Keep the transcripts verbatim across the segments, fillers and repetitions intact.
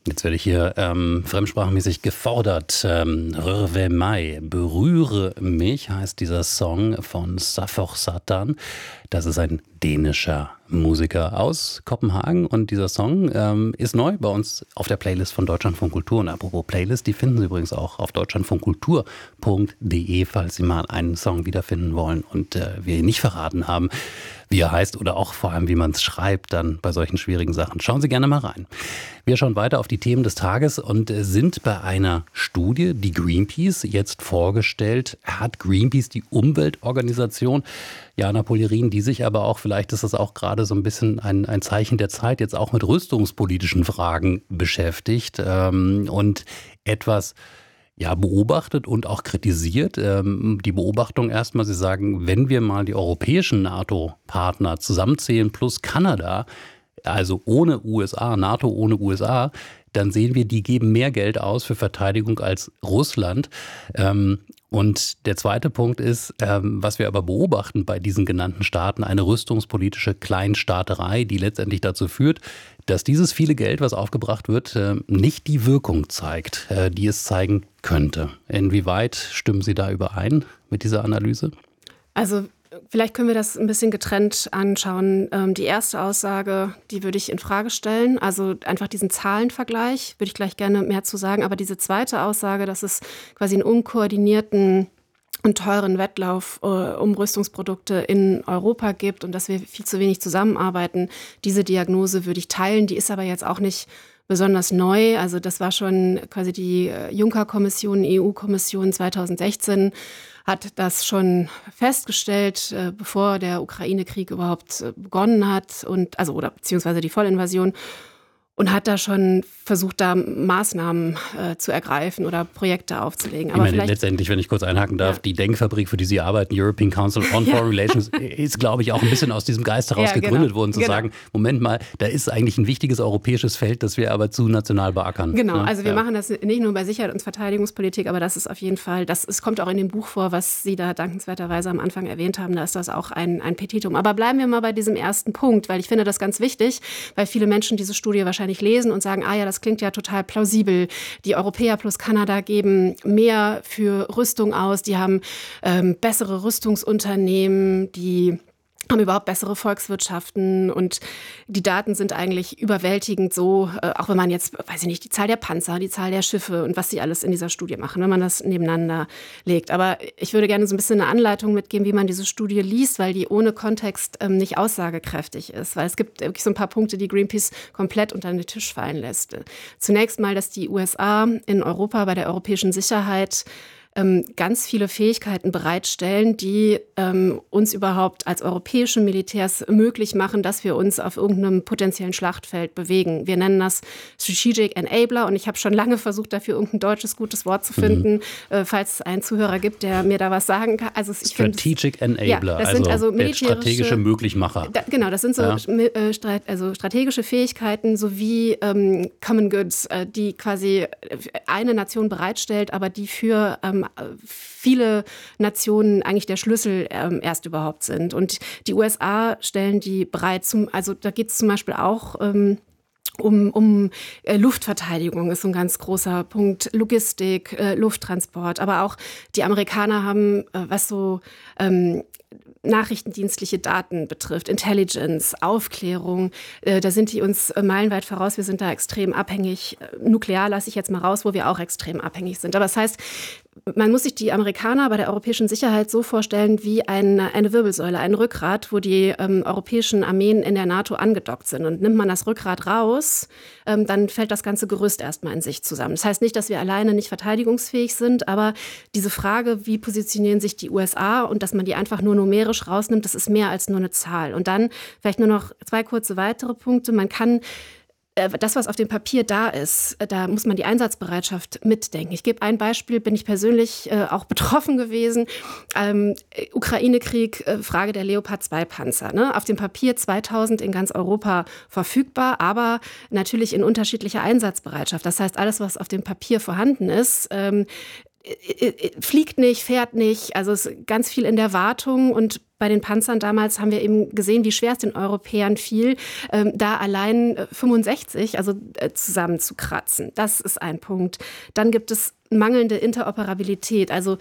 Jetzt werde ich hier ähm, fremdsprachenmäßig gefordert. Ähm, Rrve Mai, berühre mich, heißt dieser Song von Safoch Satan. Das ist ein dänischer Musiker aus Kopenhagen und dieser Song ähm, ist neu bei uns auf der Playlist von Deutschlandfunk Kultur. Und apropos Playlist, die finden Sie übrigens auch auf deutschlandfunkkultur punkt de, falls Sie mal einen Song wiederfinden wollen und äh, wir ihn nicht verraten haben, wie er heißt oder auch vor allem, wie man es schreibt, dann bei solchen schwierigen Sachen. Schauen Sie gerne mal rein. Wir schauen weiter auf die Themen des Tages und sind bei einer Studie, die Greenpeace jetzt vorgestellt hat. Greenpeace, die Umweltorganisation, Jana Polierin, die sich aber auch, vielleicht ist das auch gerade so ein bisschen ein, ein Zeichen der Zeit, jetzt auch mit rüstungspolitischen Fragen beschäftigt ähm, und etwas ja, beobachtet und auch kritisiert. Ähm, die Beobachtung erstmal, Sie sagen, wenn wir mal die europäischen NATO-Partner zusammenzählen plus Kanada, also ohne U S A, NATO ohne U S A, dann sehen wir, die geben mehr Geld aus für Verteidigung als Russland. Ähm, und der zweite Punkt ist, ähm, was wir aber beobachten bei diesen genannten Staaten, eine rüstungspolitische Kleinstaaterei, die letztendlich dazu führt, dass dieses viele Geld, was aufgebracht wird, äh, nicht die Wirkung zeigt, äh, die es zeigen könnte. Inwieweit stimmen Sie da überein mit dieser Analyse? Also vielleicht können wir das ein bisschen getrennt anschauen. Ähm, die erste Aussage, die würde ich in Frage stellen. Also einfach diesen Zahlenvergleich, würde ich gleich gerne mehr zu sagen. Aber diese zweite Aussage, dass es quasi einen unkoordinierten und teuren Wettlauf äh, um Rüstungsprodukte in Europa gibt und dass wir viel zu wenig zusammenarbeiten, diese Diagnose würde ich teilen. Die ist aber jetzt auch nicht besonders neu. Also das war schon quasi die Juncker-Kommission, E U-Kommission zweitausendsechzehn, hat das schon festgestellt, äh, bevor der Ukraine-Krieg überhaupt äh, begonnen hat und also oder beziehungsweise die Vollinvasion. Und hat da schon versucht, da Maßnahmen äh, zu ergreifen oder Projekte aufzulegen. Aber ich meine, letztendlich, wenn ich kurz einhaken darf, ja. Die Denkfabrik, für die Sie arbeiten, European Council on Foreign ja. Relations, ist, glaube ich, auch ein bisschen aus diesem Geist heraus ja, gegründet genau. worden, zu genau. sagen, Moment mal, da ist eigentlich ein wichtiges europäisches Feld, das wir aber zu national beackern. Genau, ja? also wir ja. machen das nicht nur bei Sicherheit und Verteidigungspolitik, aber das ist auf jeden Fall, das es kommt auch in dem Buch vor, was Sie da dankenswerterweise am Anfang erwähnt haben, da ist das auch ein, ein Petitum. Aber bleiben wir mal bei diesem ersten Punkt, weil ich finde das ganz wichtig, weil viele Menschen diese Studie wahrscheinlich lesen und sagen, ah ja, das klingt ja total plausibel. Die Europäer plus Kanada geben mehr für Rüstung aus. Die haben ähm, bessere Rüstungsunternehmen, die haben überhaupt bessere Volkswirtschaften und die Daten sind eigentlich überwältigend so, äh, auch wenn man jetzt, weiß ich nicht, die Zahl der Panzer, die Zahl der Schiffe und was sie alles in dieser Studie machen, wenn man das nebeneinander legt. Aber ich würde gerne so ein bisschen eine Anleitung mitgeben, wie man diese Studie liest, weil die ohne Kontext ähm, nicht aussagekräftig ist. Weil es gibt wirklich so ein paar Punkte, die Greenpeace komplett unter den Tisch fallen lässt. Zunächst mal, dass die U S A in Europa bei der europäischen Sicherheit ganz viele Fähigkeiten bereitstellen, die ähm, uns überhaupt als europäische Militärs möglich machen, dass wir uns auf irgendeinem potenziellen Schlachtfeld bewegen. Wir nennen das Strategic Enabler und ich habe schon lange versucht, dafür irgendein deutsches gutes Wort zu finden, mhm. äh, falls es einen Zuhörer gibt, der mir da was sagen kann. Also ich Strategic find, Enabler, ja, das sind also, also militärische, strategische Möglichmacher. Da, genau, das sind so ja. äh, strat, also strategische Fähigkeiten sowie ähm, Common Goods, äh, die quasi eine Nation bereitstellt, aber die für ähm, viele Nationen eigentlich der Schlüssel ähm, erst überhaupt sind. Und die U S A stellen die bereit. Zum, also da geht es zum Beispiel auch ähm, um, um äh, Luftverteidigung, ist so ein ganz großer Punkt. Logistik, äh, Lufttransport. Aber auch die Amerikaner haben, äh, was so ähm, nachrichtendienstliche Daten betrifft, Intelligence, Aufklärung, äh, da sind die uns äh, meilenweit voraus. Wir sind da extrem abhängig. Nuklear lasse ich jetzt mal raus, wo wir auch extrem abhängig sind. Aber das heißt, man muss sich die Amerikaner bei der europäischen Sicherheit so vorstellen wie eine, eine Wirbelsäule, ein Rückgrat, wo die ähm, europäischen Armeen in der NATO angedockt sind. Und nimmt man das Rückgrat raus, ähm, dann fällt das ganze Gerüst erstmal in sich zusammen. Das heißt nicht, dass wir alleine nicht verteidigungsfähig sind, aber diese Frage, wie positionieren sich die U S A und dass man die einfach nur numerisch rausnimmt, das ist mehr als nur eine Zahl. Und dann vielleicht nur noch zwei kurze weitere Punkte. Man kann das, was auf dem Papier da ist, da muss man die Einsatzbereitschaft mitdenken. Ich gebe ein Beispiel, bin ich persönlich äh, auch betroffen gewesen. Ähm, Ukraine-Krieg, äh, Frage der Leopard zwei Panzer. Ne? Auf dem Papier zweitausend in ganz Europa verfügbar, aber natürlich in unterschiedlicher Einsatzbereitschaft. Das heißt, alles, was auf dem Papier vorhanden ist, ähm, fliegt nicht, fährt nicht. Also es ist ganz viel in der Wartung und bei den Panzern damals haben wir eben gesehen, wie schwer es den Europäern fiel, ähm, da allein fünfundsechzig, also äh, zusammenzukratzen. Das ist ein Punkt. Dann gibt es mangelnde Interoperabilität, also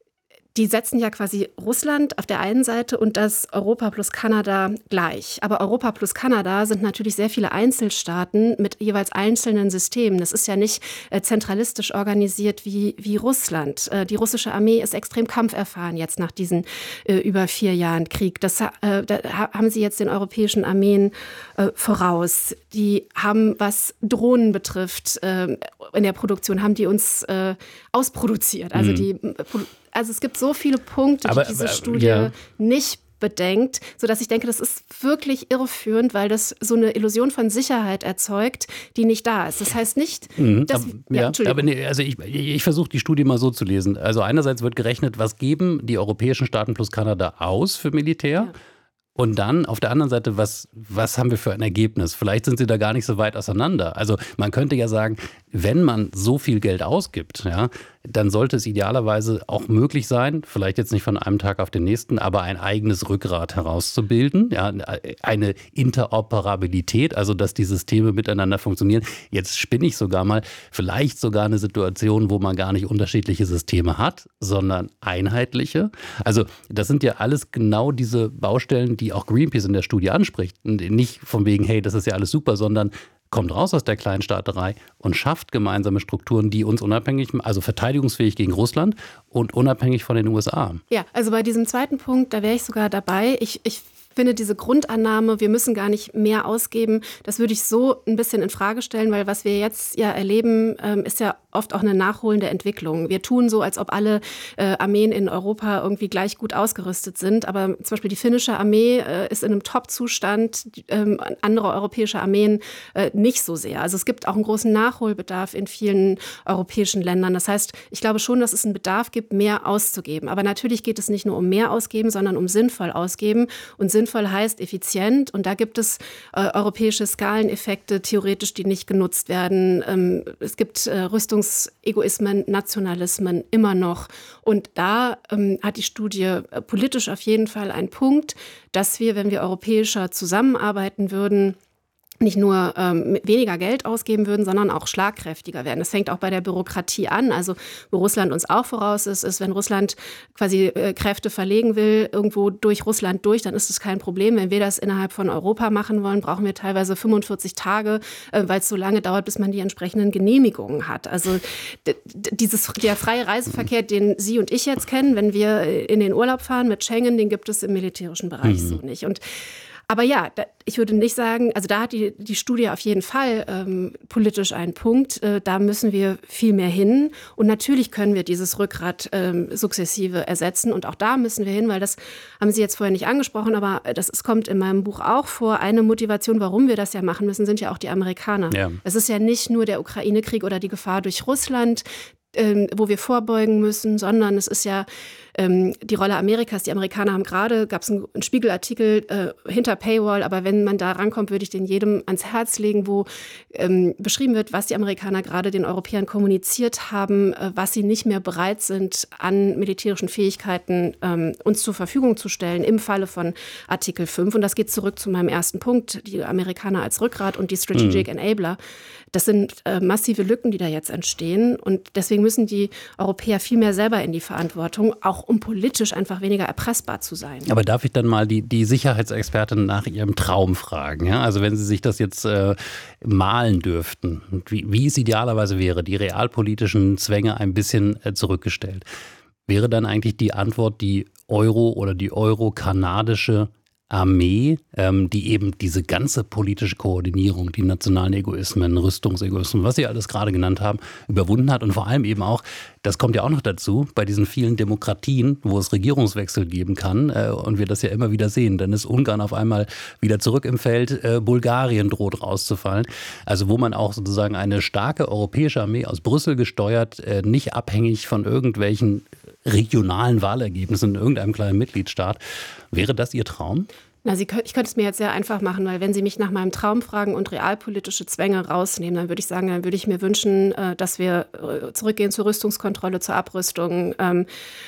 die setzen ja quasi Russland auf der einen Seite und das Europa plus Kanada gleich. Aber Europa plus Kanada sind natürlich sehr viele Einzelstaaten mit jeweils einzelnen Systemen. Das ist ja nicht äh, zentralistisch organisiert wie, wie Russland. Äh, die russische Armee ist extrem kampferfahren jetzt nach diesen äh, über vier Jahren Krieg. Das äh, da haben sie jetzt den europäischen Armeen äh, voraus. Die haben, was Drohnen betrifft, äh, in der Produktion, haben die uns äh, ausproduziert. Also die äh, Also es gibt so viele Punkte, aber, die diese aber, Studie ja. nicht bedenkt, sodass ich denke, das ist wirklich irreführend, weil das so eine Illusion von Sicherheit erzeugt, die nicht da ist. Das heißt nicht, mhm, dass... aber, ja, ja, aber nee, also ich, ich versuche die Studie mal so zu lesen. Also einerseits wird gerechnet, was geben die europäischen Staaten plus Kanada aus für Militär? Ja. Und dann auf der anderen Seite, was, was haben wir für ein Ergebnis? Vielleicht sind sie da gar nicht so weit auseinander. Also man könnte ja sagen, wenn man so viel Geld ausgibt, ja, dann sollte es idealerweise auch möglich sein, vielleicht jetzt nicht von einem Tag auf den nächsten, aber ein eigenes Rückgrat herauszubilden, ja, eine Interoperabilität, also dass die Systeme miteinander funktionieren. Jetzt spinne ich sogar mal, vielleicht sogar eine Situation, wo man gar nicht unterschiedliche Systeme hat, sondern einheitliche. Also das sind ja alles genau diese Baustellen, die auch Greenpeace in der Studie anspricht. Und nicht von wegen, hey, das ist ja alles super, sondern kommt raus aus der Kleinstaaterei und schafft gemeinsame Strukturen, die uns unabhängig, also verteidigungsfähig gegen Russland und unabhängig von den U S A. Ja, also bei diesem zweiten Punkt, da wäre ich sogar dabei. Ich, ich finde diese Grundannahme, wir müssen gar nicht mehr ausgeben, das würde ich so ein bisschen in Frage stellen, weil was wir jetzt ja erleben, ist ja oft auch eine nachholende Entwicklung. Wir tun so, als ob alle äh, Armeen in Europa irgendwie gleich gut ausgerüstet sind, aber zum Beispiel die finnische Armee äh, ist in einem Top-Zustand, ähm, andere europäische Armeen äh, nicht so sehr. Also es gibt auch einen großen Nachholbedarf in vielen europäischen Ländern. Das heißt, ich glaube schon, dass es einen Bedarf gibt, mehr auszugeben. Aber natürlich geht es nicht nur um mehr ausgeben, sondern um sinnvoll ausgeben. Und sinnvoll heißt effizient. Und da gibt es äh, europäische Skaleneffekte, theoretisch, die nicht genutzt werden. Ähm, es gibt äh, Rüstungs Egoismen, Nationalismen immer noch. Und da ähm, hat die Studie äh, politisch auf jeden Fall einen Punkt, dass wir, wenn wir europäischer zusammenarbeiten würden, nicht nur ähm, weniger Geld ausgeben würden, sondern auch schlagkräftiger werden. Das fängt auch bei der Bürokratie an. Also wo Russland uns auch voraus ist, ist, wenn Russland quasi äh, Kräfte verlegen will, irgendwo durch Russland durch, dann ist es kein Problem. Wenn wir das innerhalb von Europa machen wollen, brauchen wir teilweise fünfundvierzig Tage, äh, weil es so lange dauert, bis man die entsprechenden Genehmigungen hat. Also d- d- dieses, der freie Reiseverkehr, den Sie und ich jetzt kennen, wenn wir in den Urlaub fahren mit Schengen, den gibt es im militärischen Bereich mhm. so nicht. Und Aber ja, da, ich würde nicht sagen, also da hat die, die Studie auf jeden Fall ähm, politisch einen Punkt. Äh, da müssen wir viel mehr hin. Und natürlich können wir dieses Rückgrat ähm, sukzessive ersetzen. Und auch da müssen wir hin, weil das haben Sie jetzt vorher nicht angesprochen, aber das, das kommt in meinem Buch auch vor. Eine Motivation, warum wir das ja machen müssen, sind ja auch die Amerikaner. Ja. Es ist ja nicht nur der Ukraine-Krieg oder die Gefahr durch Russland, ähm, wo wir vorbeugen müssen, sondern es ist ja ähm, die Rolle Amerikas. Die Amerikaner haben gerade, gab es einen, einen Spiegelartikel äh, hinter Paywall, aber wenn man da rankommt, würde ich den jedem ans Herz legen, wo ähm, beschrieben wird, was die Amerikaner gerade den Europäern kommuniziert haben, äh, was sie nicht mehr bereit sind, an militärischen Fähigkeiten ähm, uns zur Verfügung zu stellen im Falle von Artikel fünf. Und das geht zurück zu meinem ersten Punkt, die Amerikaner als Rückgrat und die Strategic mhm. Enabler. Das sind äh, massive Lücken, die da jetzt entstehen. Und deswegen müssen die Europäer viel mehr selber in die Verantwortung, auch um politisch einfach weniger erpressbar zu sein. Aber darf ich dann mal die, die Sicherheitsexpertin nach ihrem Traum fragen? Ja? Also wenn Sie sich das jetzt äh, malen dürften, wie, wie es idealerweise wäre, die realpolitischen Zwänge ein bisschen äh, zurückgestellt, wäre dann eigentlich die Antwort die Euro- oder die euro-kanadische Armee, ähm, die eben diese ganze politische Koordinierung, die nationalen Egoismen, Rüstungsegoismen, was Sie alles gerade genannt haben, überwunden hat. Und vor allem eben auch, das kommt ja auch noch dazu, bei diesen vielen Demokratien, wo es Regierungswechsel geben kann äh, und wir das ja immer wieder sehen, dann ist Ungarn auf einmal wieder zurück im Feld, äh, Bulgarien droht rauszufallen. Also wo man auch sozusagen eine starke europäische Armee aus Brüssel gesteuert, äh, nicht abhängig von irgendwelchen regionalen Wahlergebnissen in irgendeinem kleinen Mitgliedstaat. Wäre das Ihr Traum? Na, Sie, ich könnte es mir jetzt sehr einfach machen, weil wenn Sie mich nach meinem Traum fragen und realpolitische Zwänge rausnehmen, dann würde ich sagen, dann würde ich mir wünschen, dass wir zurückgehen zur Rüstungskontrolle, zur Abrüstung,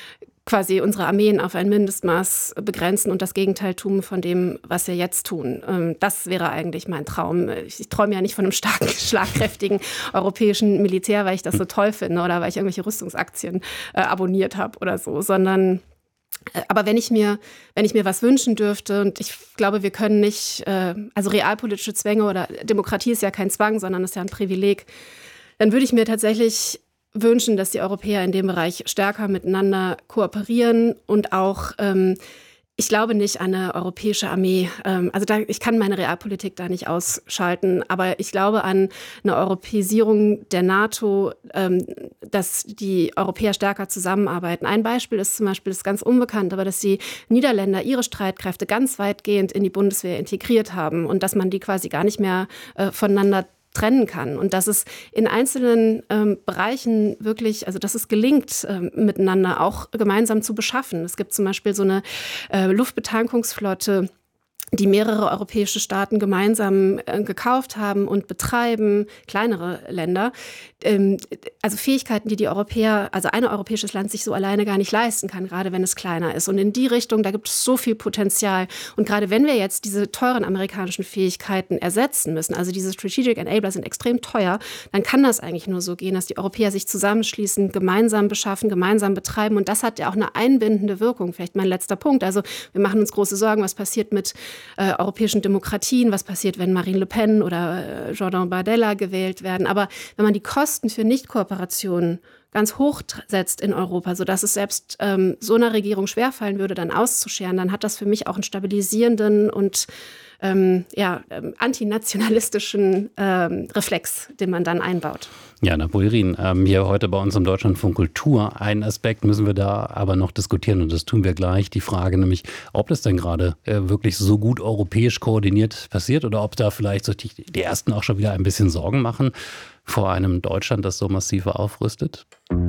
quasi unsere Armeen auf ein Mindestmaß begrenzen und das Gegenteil tun von dem, was wir jetzt tun. Ähm, das wäre eigentlich mein Traum. Ich, ich träume ja nicht von einem starken, schlagkräftigen europäischen Militär, weil ich das so toll finde oder weil ich irgendwelche Rüstungsaktien äh, abonniert habe oder so, sondern äh, aber wenn ich mir, wenn ich mir was wünschen dürfte, und ich glaube, wir können nicht, äh, also realpolitische Zwänge oder Demokratie ist ja kein Zwang, sondern ist ja ein Privileg, dann würde ich mir tatsächlich wünschen, dass die Europäer in dem Bereich stärker miteinander kooperieren und auch, ähm, ich glaube nicht an eine europäische Armee. Ähm, also da, ich kann meine Realpolitik da nicht ausschalten, aber ich glaube an eine Europäisierung der NATO, ähm, dass die Europäer stärker zusammenarbeiten. Ein Beispiel ist zum Beispiel, das ist ganz unbekannt, aber dass die Niederländer ihre Streitkräfte ganz weitgehend in die Bundeswehr integriert haben und dass man die quasi gar nicht mehr äh, voneinander trennen kann und dass es in einzelnen ähm, Bereichen wirklich, also dass es gelingt, ähm, miteinander auch gemeinsam zu beschaffen. Es gibt zum Beispiel so eine äh, Luftbetankungsflotte, die mehrere europäische Staaten gemeinsam äh, gekauft haben und betreiben, kleinere Länder. Ähm, also Fähigkeiten, die die Europäer, also ein europäisches Land sich so alleine gar nicht leisten kann, gerade wenn es kleiner ist. Und in die Richtung, da gibt es so viel Potenzial. Und gerade wenn wir jetzt diese teuren amerikanischen Fähigkeiten ersetzen müssen, also diese Strategic Enabler sind extrem teuer, dann kann das eigentlich nur so gehen, dass die Europäer sich zusammenschließen, gemeinsam beschaffen, gemeinsam betreiben. Und das hat ja auch eine einbindende Wirkung. Vielleicht mein letzter Punkt. Also wir machen uns große Sorgen, was passiert mit Äh, europäischen Demokratien, was passiert, wenn Marine Le Pen oder äh, Jordan Bardella gewählt werden. Aber wenn man die Kosten für Nichtkooperationen ganz hoch setzt in Europa, sodass es selbst ähm, so einer Regierung schwerfallen würde, dann auszuscheren, dann hat das für mich auch einen stabilisierenden und ähm, ja, ähm, antinationalistischen ähm, Reflex, den man dann einbaut. Ja, Napoleon, ähm, hier heute bei uns im Deutschlandfunk Kultur. Einen Aspekt müssen wir da aber noch diskutieren und das tun wir gleich. Die Frage nämlich, ob das denn gerade äh, wirklich so gut europäisch koordiniert passiert oder ob da vielleicht so die, die Ersten auch schon wieder ein bisschen Sorgen machen vor einem Deutschland, das so massiv aufrüstet.